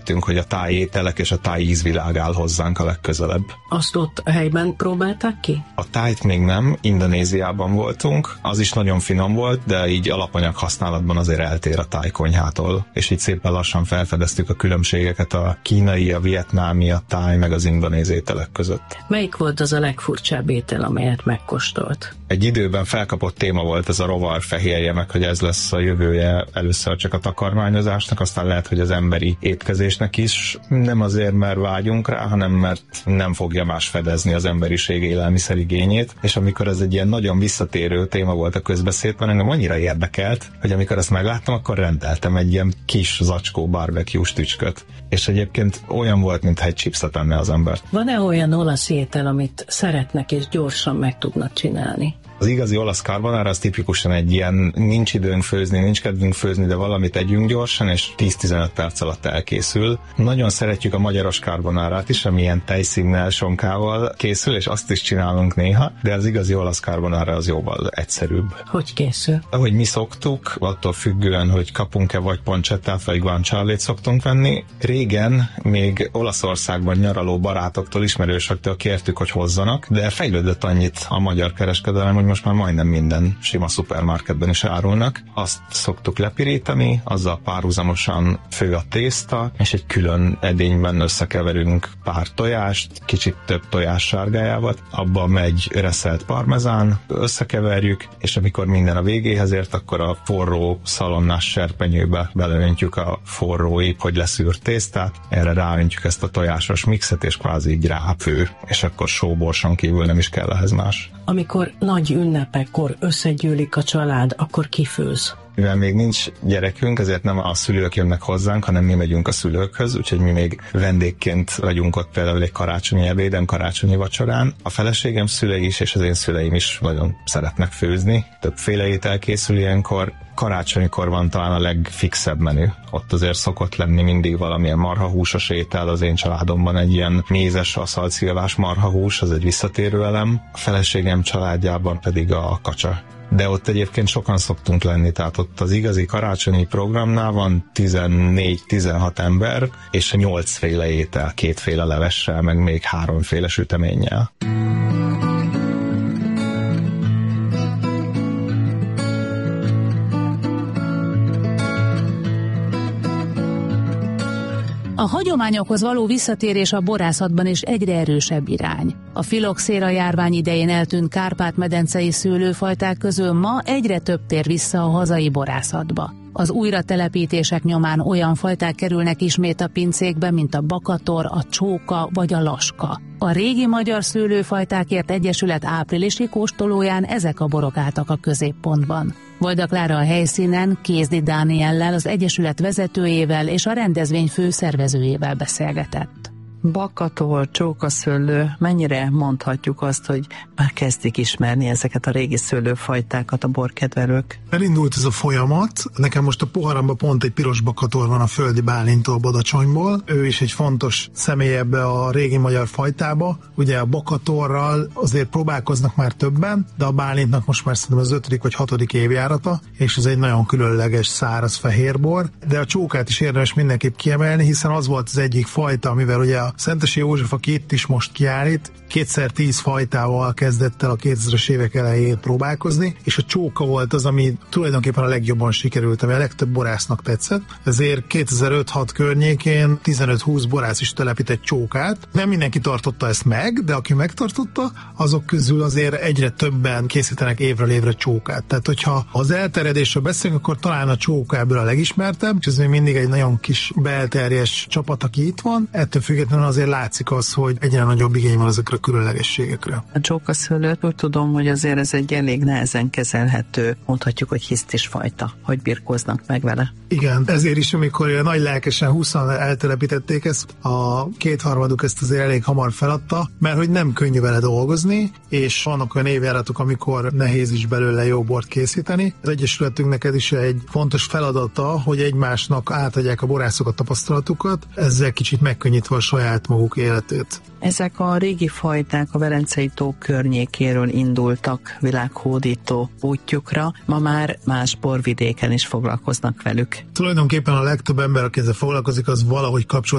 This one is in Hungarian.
hogy a tájételek és a táj ízvilág áll hozzánk a legközelebb. Azt ott helyben próbálták ki? A tájt még nem, Indonéziában voltunk, az is nagyon finom volt, de így alapanyag használatban azért eltér a tájkonyhától, és így szépen lassan felfedeztük a különbségeket a kínai, a vietnámi, a táj meg az indonéz ételek között. Melyik volt az a legfurcsább étel, amelyet megkóstolt? Egy időben felkapott téma volt ez a rovarfehérje, meg hogy ez lesz a jövője először csak a takarmányozásnak, aztán lehet, hogy az emberi étkezésnek is. Nem azért, mert vágyunk rá, hanem mert nem fogja más fedezni az emberiség élelmiszerigényét. És amikor ez egy ilyen nagyon visszatérő téma volt a közbeszédben, engem annyira érdekelt, hogy amikor ezt megláttam, akkor rendeltem egy ilyen kis zacskó barbecue tücsköt. És egyébként olyan volt, mintha egy chipset enne az embert. Van-e olyan olasz étel, amit szeretnek és gyorsan meg tudnak csinálni? Az igazi olasz carbonara az tipikusan egy ilyen nincs időnk főzni, nincs kedvünk főzni, de valamit együnk gyorsan, és 10-15 perc alatt elkészül. Nagyon szeretjük a magyaros carbonárát is, ami ilyen tejszínnel, sonkával készül, és azt is csinálunk néha, de az igazi olasz carbonara az jóval egyszerűbb. Hogy készül? Ahogy mi szoktuk, attól függően, hogy kapunk-e vagy pancettát, vagy guanciale-t szoktunk venni. Régen még Olaszországban nyaraló barátoktól, ismerősöktől kértük, hogy hozzanak, de fejlődött annyit a magyar kereskedelem, hogy most már majdnem minden sima szupermarketben is árulnak. Azt szoktuk lepirítani, azzal párhuzamosan fő a tészta, és egy külön edényben összekeverünk pár tojást, kicsit több tojás sárgájával, abba megy reszelt parmezán, összekeverjük, és amikor minden a végéhez ért, akkor a forró szalonnás serpenyőbe beleöntjük a forróig, hogy leszűrt tésztát, erre ráöntjük ezt a tojásos mixet, és kvázi így ráfő, és akkor sóborson kívül nem is kell ehhez más. Amikor nagy ünnepekkor összegyűlik a család, akkor kifőz? Mivel még nincs gyerekünk, ezért nem a szülők jönnek hozzánk, hanem mi megyünk a szülőkhöz, úgyhogy mi még vendégként vagyunk ott például egy karácsonyi ebéden, karácsonyi vacsorán. A feleségem szülei is, és az én szüleim is nagyon szeretnek főzni. Többféle étel készül ilyenkor. Karácsonykor van talán a legfixebb menü. Ott azért szokott lenni mindig valamilyen marhahúsos étel, az én családomban egy ilyen mézes, aszalcilvás marhahús, az egy visszatérő elem. A feleségem családjában pedig a kacsa. De ott egyébként sokan szoktunk lenni, tehát ott az igazi karácsonyi programnál van 14-16 ember, és 8 féle étel, 2 féle levessel, meg még 3 féle süteménnyel. A hagyományokhoz való visszatérés a borászatban is egyre erősebb irány. A filoxéra járvány idején eltűnt kárpát-medencei szőlőfajták közül ma egyre több tér vissza a hazai borászatba. Az újratelepítések nyomán olyan fajták kerülnek ismét a pincékbe, mint a bakator, a csóka vagy a laska. A régi magyar szőlőfajtákért egyesület áprilisi kóstolóján ezek a borok álltak a középpontban. Vajda Klára a helyszínen Kézdi Dániellel, az egyesület vezetőjével és a rendezvény főszervezőjével beszélgetett. Bakator, csókaszőlő, mennyire mondhatjuk azt, hogy már kezdik ismerni ezeket a régi szőlőfajtákat a borkedvelők? Elindult ez a folyamat, nekem most a poharamban pont egy piros bakator van a Földi Bálintól, Badacsonyból, ő is egy fontos személy ebbe a régi magyar fajtába, ugye a bakatorral azért próbálkoznak már többen, de a Bálintnak most már szerintem az 5. vagy 6. évjárata, és ez egy nagyon különleges száraz fehérbor, de a csókát is érdemes mindenképp kiemelni, hiszen az volt az egyik fajta, amivel ugye a Szentesi József, aki itt is most kiállít, 2x10 fajtával kezdett el a 2000-es évek elején próbálkozni, és a csóka volt az, ami tulajdonképpen a legjobban sikerült, ami a legtöbb borásznak tetszett. Ezért 2005-6 környékén 15-20 borász is telepített csókát. Nem mindenki tartotta ezt meg, de aki megtartotta, azok közül azért egyre többen készítenek évről évre csókát. Tehát, hogyha az elterjedésről beszélünk, akkor talán a csóka ebből a legismertebb, és ez még mindig egy nagyon kis belterjes csapat, aki itt van. Ettől függetlenül azért látszik az, hogy egyre nagyobb igény van ezekre a különlegességekre. A csókaszőlőt úgy tudom, hogy azért ez egy elég nehezen kezelhető, mondhatjuk, hogy hisztis fajta, hogy birkóznak meg vele. Igen, ezért is, amikor nagy lelkesen 20-an eltelepítették ezt, a 2/3 ezt azért elég hamar feladta, mert hogy nem könnyű vele dolgozni, és vannak olyan évjáratok, amikor nehéz is belőle jó bort készíteni. Az egyesületünknek ez is egy fontos feladata, hogy egymásnak átadják a borászok a tapasztalatukat, ezzel kicsit megkönnyítve a saját saját maguk életét. Ezek a régi fajták a Velencei-tó környékéről indultak világhódító útjukra, ma már más borvidéken is foglalkoznak velük. Tulajdonképpen a legtöbb ember, aki ezzel foglalkozik, az valahogy kapcsol